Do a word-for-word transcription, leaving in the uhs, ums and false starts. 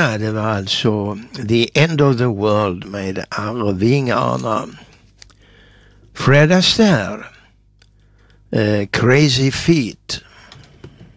Ja, det var alltså The End of the World med Arvingarna. Fred Astaire, uh, Crazy Feet.